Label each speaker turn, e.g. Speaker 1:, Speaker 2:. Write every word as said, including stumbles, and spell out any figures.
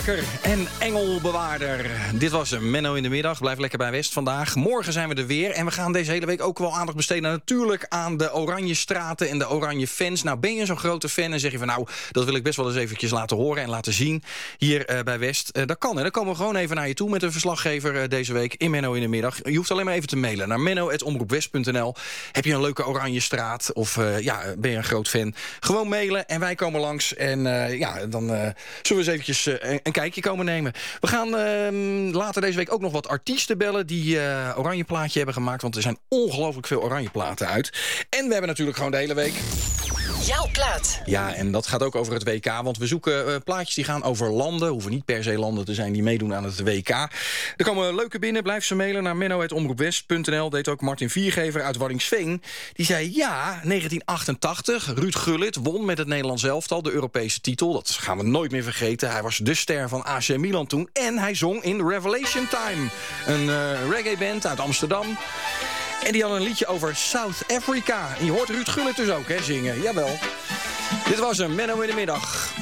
Speaker 1: En engelbewaarder. Dit was Menno in de middag. Blijf lekker bij West vandaag. Morgen zijn we er weer. En we gaan deze hele week ook wel aandacht besteden natuurlijk aan de Oranje straten en de Oranje fans. Nou, ben je zo'n grote fan en zeg je van nou, dat wil ik best wel eens eventjes laten horen en laten zien hier uh, bij West. Uh, dat kan, hè. Dan komen we gewoon even naar je toe met een verslaggever uh, deze week in Menno in de middag. Je hoeft alleen maar even te mailen naar menno at omroepwest punt n l. Heb je een leuke Oranje straat of uh, ja, ben je een groot fan? Gewoon mailen en wij komen langs. En uh, ja, dan uh, zullen we eens eventjes uh, een, een kijkje komen nemen. We gaan uh, later deze week ook nog wat artiesten bellen die uh, Oranje plaatje hebben gemaakt. Want er zijn ongelooflijk veel Oranje platen uit. En we hebben natuurlijk gewoon de hele week
Speaker 2: jouw plaat.
Speaker 1: Ja, en dat gaat ook over het W K. Want we zoeken uh, plaatjes die gaan over landen. Hoeven niet per se landen te zijn die meedoen aan het W K. Er komen leuke binnen. Blijf ze mailen naar menno at omroepwest punt n l. Deed ook Martin Viergever uit Waddinxveen. Die zei ja, negentien achtentachtig. Ruud Gullit won met het Nederlands elftal de Europese titel. Dat gaan we nooit meer vergeten. Hij was de ster van A C Milan toen. En hij zong in Revelation Time. Een uh, reggae-band uit Amsterdam. En die had een liedje over South Africa. En je hoort Ruud Gullit dus ook, hè, zingen. Jawel. Dit was een Menno in de middag.